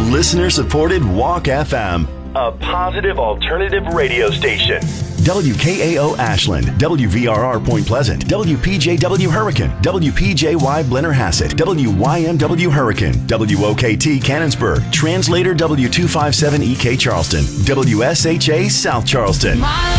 Listener-supported Walk FM, a positive alternative radio station. WKAO Ashland, WVRR Point Pleasant, WPJW Hurricane, WPJY Blennerhassett, WYMW Hurricane, WOKT Cannonsburg, Translator W257EK Charleston, WSHA South Charleston.